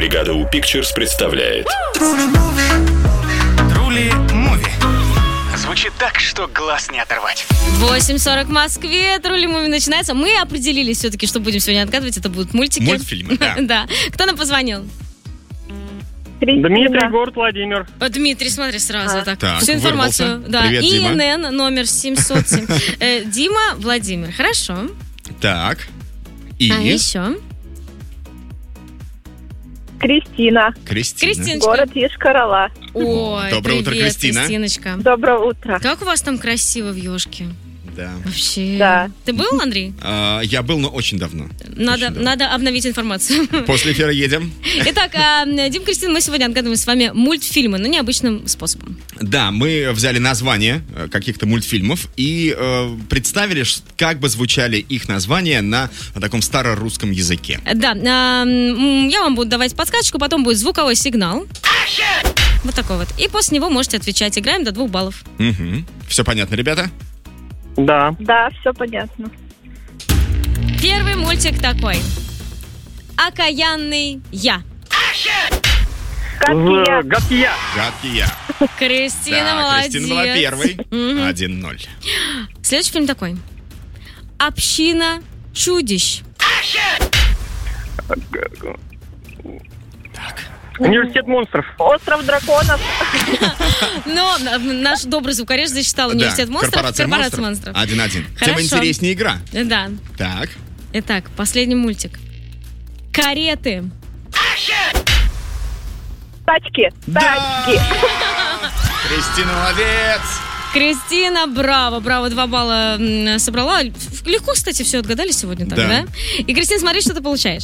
Бригада У Pictures представляет Трули Муви. Звучит так, что глаз не оторвать. 8:40 в Москве, Трули Муви начинается. Мы определились все-таки, что будем сегодня отгадывать. Это будут мультики. Мультфильмы, да. Да. Кто нам позвонил? Дмитрий, город Владимир. Дмитрий, смотри сразу так. Так, Всю информацию. вырвался. Да. Привет, Дима. ИНН номер 707. Дима, Владимир. Хорошо. Так. И А еще? Кристина, Кристиночка. город Йошкар-Ола. Ой, Доброе утро, привет, Кристина. Кристиночка. Доброе утро. Как у вас там красиво в Ёшке? Да. Вообще. Да. Ты был, Андрей? Я был, но очень давно. Надо обновить информацию. После эфира едем. Итак, Дим, Кристина, мы сегодня отгадываем с вами мультфильмы, но необычным способом. Да, мы взяли названия каких-то мультфильмов и представили, как бы звучали их названия на таком старорусском языке. Да, я вам буду давать подсказочку, потом будет звуковой сигнал. Вот такой вот. И после него можете отвечать. Играем до 2 баллов. Угу. Все понятно, ребята? Да. Да, все понятно. Первый мультик такой. «Окаянный я». Гадкий я. Гадкий я. Кристина, Да, молодец. Кристина была первой. Мгм. 1-0. Следующий фильм такой. «Община чудищ». Университет монстров. Остров драконов. Но наш добрый звукореж засчитал «Университет Да, монстров». Корпорация «Корпорация монстров. монстров». 1-1. Тем Хорошо. интереснее игра. Да. Так. Итак, последний мультик. «Кареты». Тачки. Тачки. Кристина молодец. Кристина, браво, 2 балла собрала. Легко, кстати, все отгадали сегодня так, Да. да? И, Кристина, смотри, что ты получаешь.